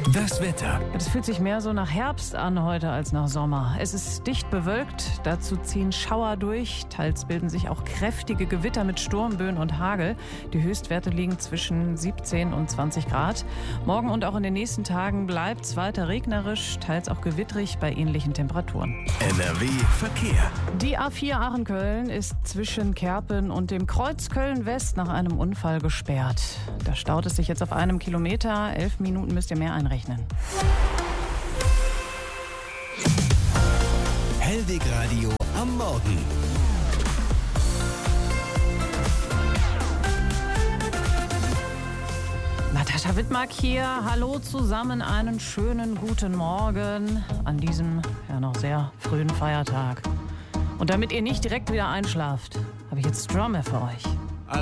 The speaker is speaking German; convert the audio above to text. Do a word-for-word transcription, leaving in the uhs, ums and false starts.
Das Wetter. Es fühlt sich mehr so nach Herbst an heute als nach Sommer. Es ist dicht bewölkt, dazu ziehen Schauer durch. Teils bilden sich auch kräftige Gewitter mit Sturmböen und Hagel. Die Höchstwerte liegen zwischen siebzehn und zwanzig Grad. Morgen und auch in den nächsten Tagen bleibt es weiter regnerisch, teils auch gewittrig bei ähnlichen Temperaturen. N R W Verkehr. Die A vier Aachen-Köln ist zwischen Kerpen und dem Kreuz Köln-West nach einem Unfall gesperrt. Da staut es sich jetzt auf einem Kilometer. Elf Minuten müsst ihr mehr einrechnen. Hellweg Radio am Morgen. Natascha Wittmark hier. Hallo zusammen, einen schönen guten Morgen an diesem ja noch sehr frühen Feiertag. Und damit ihr nicht direkt wieder einschlaft, habe ich jetzt Stromae für euch.